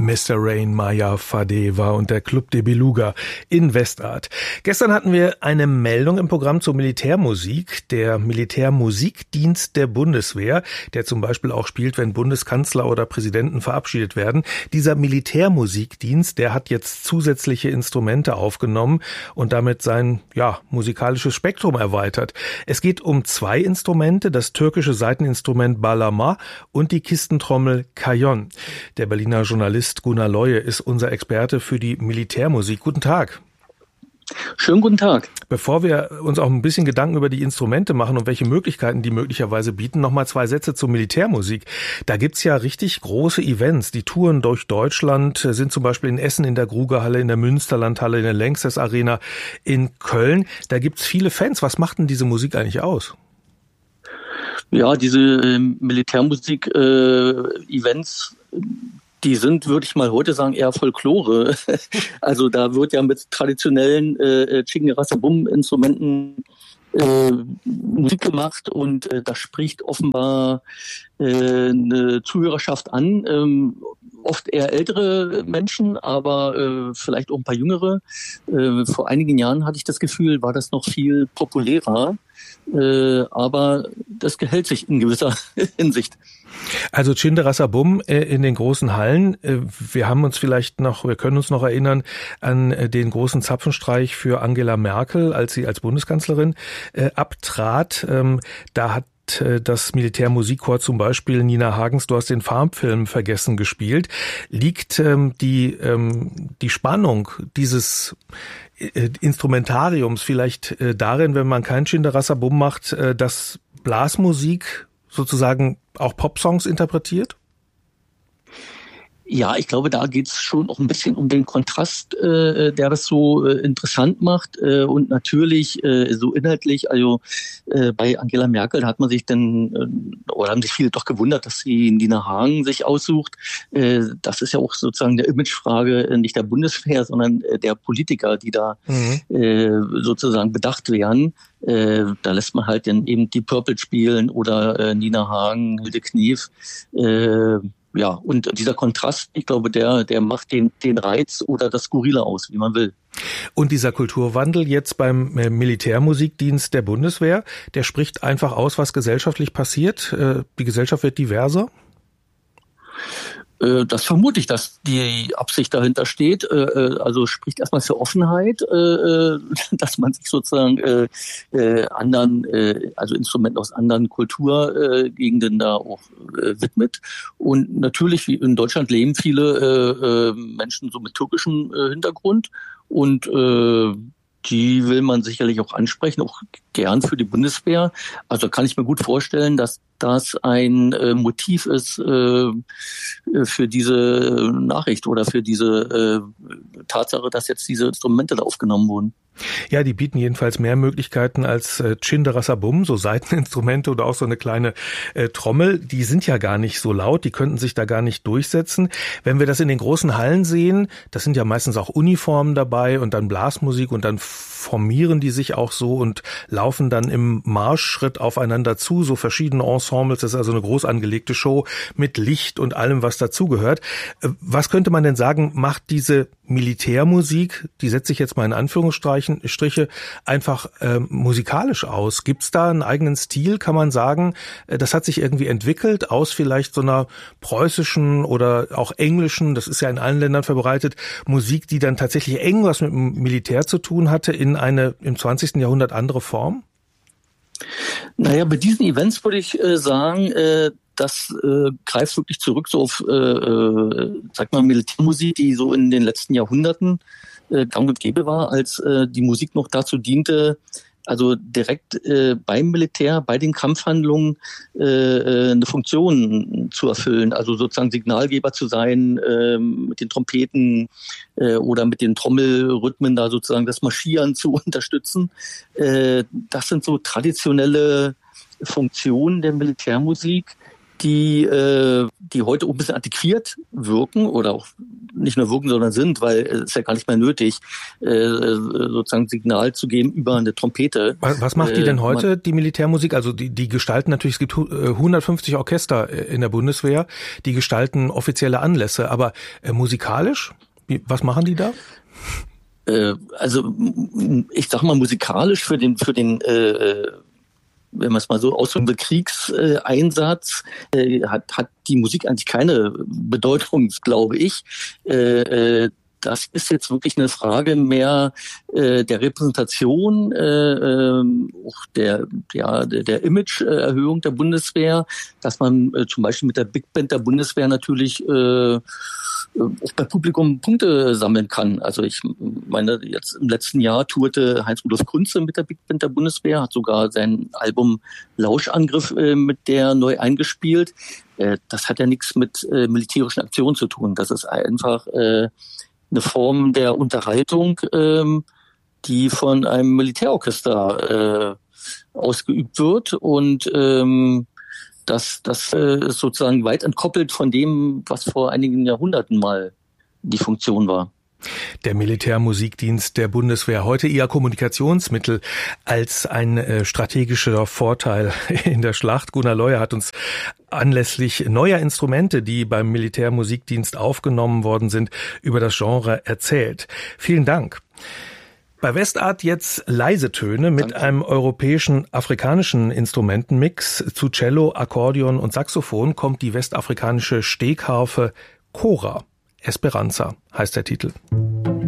Mr. Rain, Maya Fadeva und der Club de Beluga in Westart. Gestern hatten wir eine Meldung im Programm zur Militärmusik. Der Militärmusikdienst der Bundeswehr, der zum Beispiel auch spielt, wenn Bundeskanzler oder Präsidenten verabschiedet werden. Dieser Militärmusikdienst, der hat jetzt zusätzliche Instrumente aufgenommen und damit sein musikalisches Spektrum erweitert. Es geht um 2 Instrumente, das türkische Saiteninstrument Bağlama und die Kistentrommel Kayon. Der Berliner Journalist Gunnar Leue ist unser Experte für die Militärmusik. Guten Tag. Schönen guten Tag. Bevor wir uns auch ein bisschen Gedanken über die Instrumente machen und welche Möglichkeiten die möglicherweise bieten, nochmal 2 Sätze zur Militärmusik. Da gibt's ja richtig große Events. Die Touren durch Deutschland sind zum Beispiel in Essen in der Grugerhalle, in der Münsterlandhalle, in der Lanxess Arena in Köln. Da gibt's viele Fans. Was macht denn diese Musik eigentlich aus? Ja, diese Militärmusik-Events, die sind, würde ich mal heute sagen, eher Folklore. Also da wird ja mit traditionellen Çingene-Rasabum-Instrumenten Musik gemacht und da spricht offenbar eine Zuhörerschaft an. Oft eher ältere Menschen, aber vielleicht auch ein paar jüngere. Vor einigen Jahren hatte ich das Gefühl, war das noch viel populärer. Aber das gehält sich in gewisser Hinsicht. Also Çingene Rasabum in den großen Hallen. Wir können uns noch erinnern an den großen Zapfenstreich für Angela Merkel, als sie als Bundeskanzlerin abtrat. Da hat das Militärmusikchor zum Beispiel Nina Hagens Du hast den Farmfilm vergessen gespielt. Liegt die Spannung dieses Instrumentariums vielleicht darin, wenn man kein Çingene Rasabum macht, dass Blasmusik sozusagen auch Popsongs interpretiert? Ja, ich glaube, da geht's schon auch ein bisschen um den Kontrast, der das so interessant macht und natürlich so inhaltlich. Also bei Angela Merkel hat man sich oder haben sich viele doch gewundert, dass sie Nina Hagen sich aussucht. Das ist ja auch sozusagen eine Imagefrage nicht der Bundeswehr, sondern der Politiker, die da sozusagen bedacht werden. Da lässt man halt dann eben die Purple spielen oder Nina Hagen, Hilde Knef. Ja, und dieser Kontrast, ich glaube, der macht den Reiz oder das Skurrile aus, wie man will. Und dieser Kulturwandel jetzt beim Militärmusikdienst der Bundeswehr, der spricht einfach aus, was gesellschaftlich passiert. Die Gesellschaft wird diverser? Das vermute ich, dass die Absicht dahinter steht. Also spricht erstmal für Offenheit, dass man sich sozusagen anderen, also Instrumenten aus anderen Kulturgegenden da auch widmet. Und natürlich, in Deutschland leben viele Menschen so mit türkischem Hintergrund und die will man sicherlich auch ansprechen, auch gern für die Bundeswehr. Also kann ich mir gut vorstellen, dass das ein Motiv ist für diese Nachricht oder für diese Tatsache, dass jetzt diese Instrumente da aufgenommen wurden. Ja, die bieten jedenfalls mehr Möglichkeiten als Çingene Rasabum, so Saiteninstrumente oder auch so eine kleine Trommel. Die sind ja gar nicht so laut, die könnten sich da gar nicht durchsetzen. Wenn wir das in den großen Hallen sehen, das sind ja meistens auch Uniformen dabei und dann Blasmusik und dann formieren die sich auch so und laufen dann im Marschschritt aufeinander zu, so verschiedene Ensembles. Das ist also eine groß angelegte Show mit Licht und allem, was dazugehört. Was könnte man denn sagen, macht diese Militärmusik, die setze ich jetzt mal in Anführungsstriche, einfach musikalisch aus? Gibt's da einen eigenen Stil, kann man sagen? Das hat sich irgendwie entwickelt aus vielleicht so einer preußischen oder auch englischen, das ist ja in allen Ländern verbreitet, Musik, die dann tatsächlich eng was mit dem Militär zu tun hatte, in eine im 20. Jahrhundert andere Form? Naja, bei diesen Events würde ich sagen, das greift wirklich zurück so auf, sag mal, Militärmusik, die so in den letzten Jahrhunderten gang und gäbe war, als die Musik noch dazu diente, also direkt beim Militär, bei den Kampfhandlungen eine Funktion zu erfüllen, also sozusagen Signalgeber zu sein, mit den Trompeten oder mit den Trommelrhythmen da sozusagen das Marschieren zu unterstützen. Das sind so traditionelle Funktionen der Militärmusik, die heute auch ein bisschen antiquiert wirken oder auch nicht nur wirken, sondern sind, weil es ist ja gar nicht mehr nötig, sozusagen Signal zu geben über eine Trompete. Was macht die denn heute, die Militärmusik? Also die gestalten natürlich, es gibt 150 Orchester in der Bundeswehr, die gestalten offizielle Anlässe, aber musikalisch, was machen die da? Also ich sag mal musikalisch für den wenn man es mal so ausdrücken will, Kriegseinsatz, hat die Musik eigentlich keine Bedeutung, glaube ich. Das ist jetzt wirklich eine Frage mehr der Repräsentation, auch der Imageerhöhung der Bundeswehr, dass man zum Beispiel mit der Big Band der Bundeswehr natürlich auch bei Publikum Punkte sammeln kann. Also ich meine, jetzt im letzten Jahr tourte Heinz-Rudolf Kunze mit der Big Band der Bundeswehr, hat sogar sein Album Lauschangriff mit der neu eingespielt. Das hat ja nichts mit militärischen Aktionen zu tun. Das ist einfach eine Form der Unterhaltung, die von einem Militärorchester ausgeübt wird und das ist sozusagen weit entkoppelt von dem, was vor einigen Jahrhunderten mal die Funktion war. Der Militärmusikdienst der Bundeswehr, heute eher Kommunikationsmittel als ein strategischer Vorteil in der Schlacht. Gunnar Leuer hat uns anlässlich neuer Instrumente, die beim Militärmusikdienst aufgenommen worden sind, über das Genre erzählt. Vielen Dank. Bei Westart jetzt leise Töne mit einem europäischen, afrikanischen Instrumentenmix. Zu Cello, Akkordeon und Saxophon kommt die westafrikanische Stegharfe Kora. Esperanza heißt der Titel.